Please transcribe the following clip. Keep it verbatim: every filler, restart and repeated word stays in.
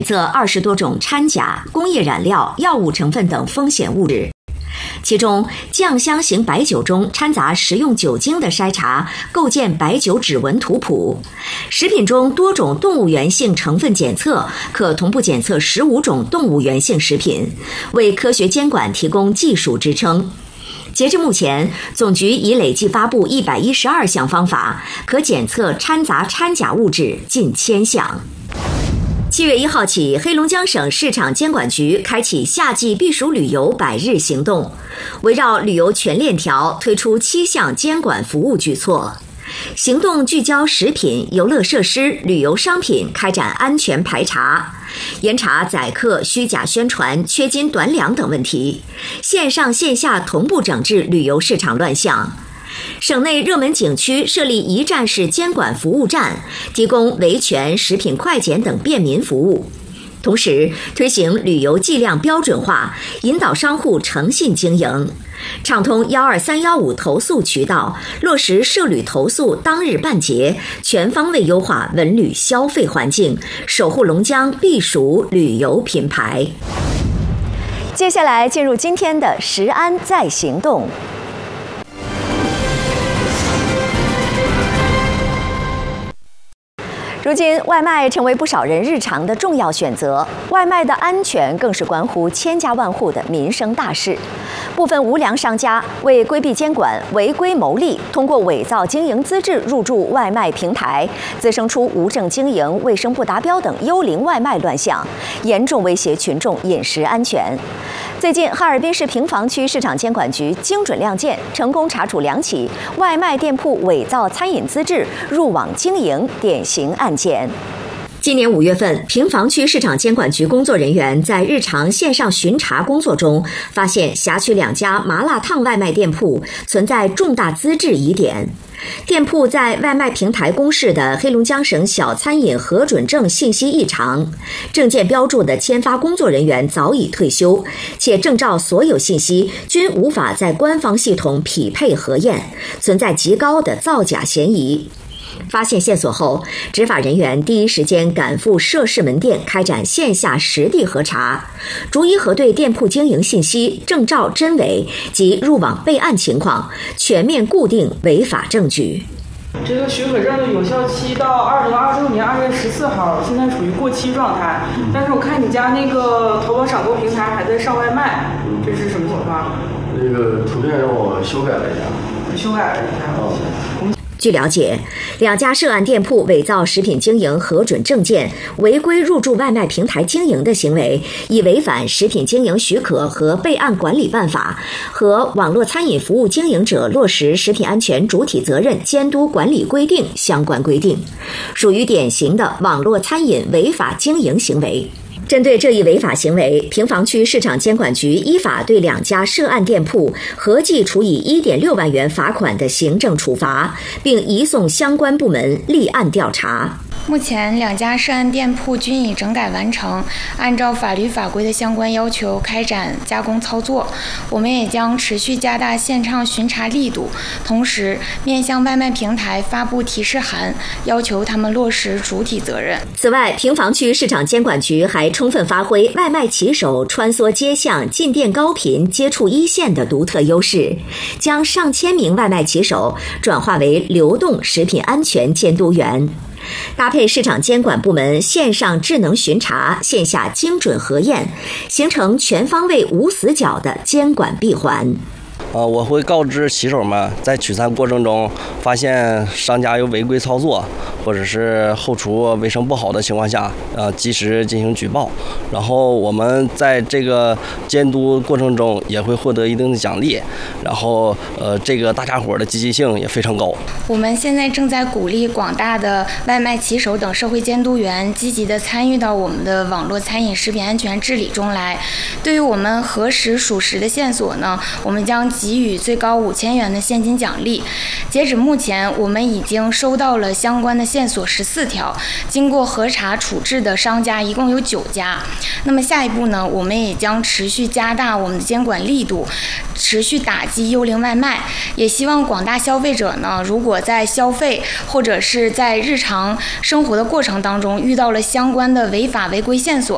测二十多种掺假、工业染料、药物成分等风险物质。其中，酱香型白酒中掺杂食用酒精的筛查构建白酒指纹图谱；食品中多种动物源性成分检测可同步检测十五种动物源性食品，为科学监管提供技术支撑。截至目前，总局已累计发布一百一十二项方法，可检测掺杂掺假物质近千项。七月一号起，黑龙江省市场监管局开启夏季避暑旅游百日行动，围绕旅游全链条推出七项监管服务举措。行动聚焦食品、游乐设施、旅游商品开展安全排查，严查宰客、虚假宣传、缺斤短两等问题，线上线下同步整治旅游市场乱象。省内热门景区设立一站式监管服务站，提供维权、食品快检等便民服务。同时，推行旅游计量标准化，引导商户诚信经营，畅通幺二三幺五投诉渠道，落实涉旅投诉当日办结，全方位优化文旅消费环境，守护龙江避暑旅游品牌。接下来进入今天的食安再行动。如今，外卖成为不少人日常的重要选择，外卖的安全更是关乎千家万户的民生大事。部分无良商家为规避监管、违规牟利，通过伪造经营资质入驻外卖平台，滋生出无证经营、卫生不达标等幽灵外卖乱象，严重威胁群众饮食安全。最近，哈尔滨市平房区市场监管局精准亮剑，成功查处两起外卖店铺伪造餐饮资质入网经营典型案件。今年五月份，平房区市场监管局工作人员在日常线上巡查工作中，发现辖区两家麻辣烫外卖店铺存在重大资质疑点。店铺在外卖平台公示的黑龙江省小餐饮核准证信息异常，证件标注的签发工作人员早已退休，且证照所有信息均无法在官方系统匹配核验，存在极高的造假嫌疑。发现线索后，执法人员第一时间赶赴涉事门店开展线下实地核查，逐一核对店铺经营信息、证照真伪及入网备案情况，全面固定违法证据。 这个许可证的有效期到二零二六年二月十四号，现在属于过期状态。但是我看你家那个淘宝闪购平台还在上外卖，这是什么情况？ 那个图片让我修改了一下， 修改了一下。 哦。 据了解，两家涉案店铺伪造食品经营核准证件、违规入驻外卖平台经营的行为，已违反《食品经营许可和备案管理办法》和《网络餐饮服务经营者落实食品安全主体责任监督管理规定》相关规定，属于典型的网络餐饮违法经营行为。针对这一违法行为，平房区市场监管局依法对两家涉案店铺合计处以 一点六万元罚款的行政处罚，并移送相关部门立案调查。 目前，两家涉案店铺均已整改完成，按照法律法规的相关要求开展加工操作。我们也将持续加大线上巡查力度，同时面向外卖平台发布提示函，要求他们落实主体责任。 此外，平房区市场监管局还充分发挥外卖骑手穿梭街巷、进店高频、接触一线的独特优势，将上千名外卖骑手转化为流动食品安全监督员。搭配市场监管部门线上智能巡查、线下精准核验，形成全方位无死角的监管闭环。 呃，我会告知骑手们，在取餐过程中发现商家有违规操作，或者是后厨卫生不好的情况下，呃，及时进行举报。然后我们在这个监督过程中也会获得一定的奖励，然后呃，这个大家伙的积极性也非常高。 我们现在正在鼓励广大的外卖骑手等社会监督员积极的参与到我们的网络餐饮食品安全治理中来。对于我们核实属实的线索呢，我们将给予最高五千元的现金奖励。截止目前，我们已经收到了相关的线索十四条，经过核查处置的商家一共有九家。那么下一步呢，我们也将持续加大我们的监管力度，持续打击幽灵外卖。也希望广大消费者呢，如果在消费或者是在日常生活的过程当中遇到了相关的违法违规线索，